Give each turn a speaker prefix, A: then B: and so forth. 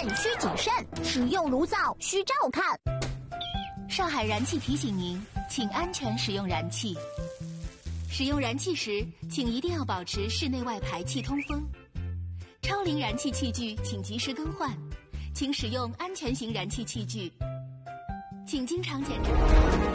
A: 需谨慎，使用炉灶需照看。
B: 上海燃气提醒您，请安全使用燃气。使用燃气时，请一定要保持室内外排气通风。超龄燃气器具请及时更换，请使用安全型燃气器具，请经常检查。